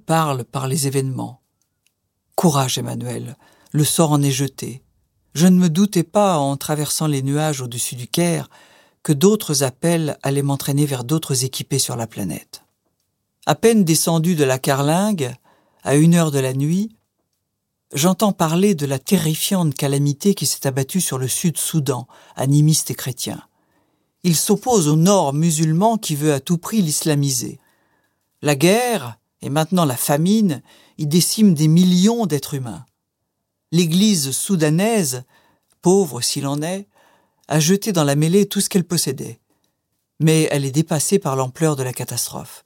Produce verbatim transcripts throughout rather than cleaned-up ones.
parle par les événements. Courage, Emmanuel, le sort en est jeté. Je ne me doutais pas, en traversant les nuages au-dessus du Caire, que d'autres appels allaient m'entraîner vers d'autres équipés sur la planète. À peine descendu de la carlingue, à une heure de la nuit, j'entends parler de la terrifiante calamité qui s'est abattue sur le Sud-Soudan, animiste et chrétien. Il s'oppose au Nord musulman qui veut à tout prix l'islamiser. La guerre, et maintenant la famine, y déciment des millions d'êtres humains. L'Église soudanaise, pauvre s'il en est, a jeté dans la mêlée tout ce qu'elle possédait. Mais elle est dépassée par l'ampleur de la catastrophe.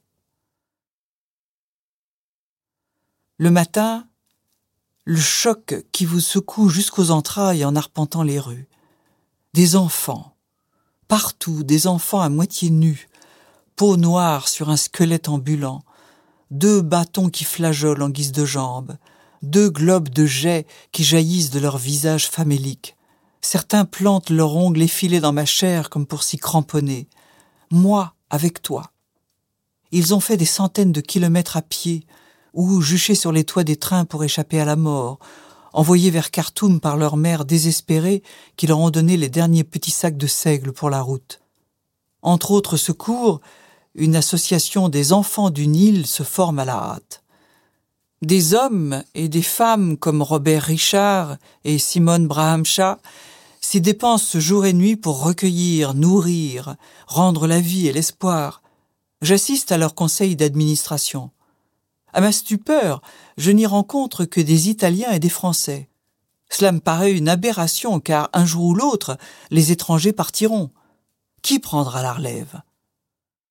Le matin, le choc qui vous secoue jusqu'aux entrailles en arpentant les rues. Des enfants, partout, des enfants à moitié nus, peau noire sur un squelette ambulant, deux bâtons qui flageolent en guise de jambes, deux globes de jais qui jaillissent de leurs visages faméliques. Certains plantent leurs ongles effilés dans ma chair comme pour s'y cramponner. Moi, avec toi. Ils ont fait des centaines de kilomètres à pied, ou juchés sur les toits des trains pour échapper à la mort, envoyés vers Khartoum par leurs mères désespérées qui leur ont donné les derniers petits sacs de seigle pour la route. Entre autres secours, une association des enfants du Nil se forme à la hâte. Des hommes et des femmes comme Robert Richard et Simone Brahamcha s'y dépensent jour et nuit pour recueillir, nourrir, rendre la vie et l'espoir. J'assiste à leur conseil d'administration. À ma stupeur, je n'y rencontre que des Italiens et des Français. Cela me paraît une aberration, car un jour ou l'autre, les étrangers partiront. Qui prendra la relève ?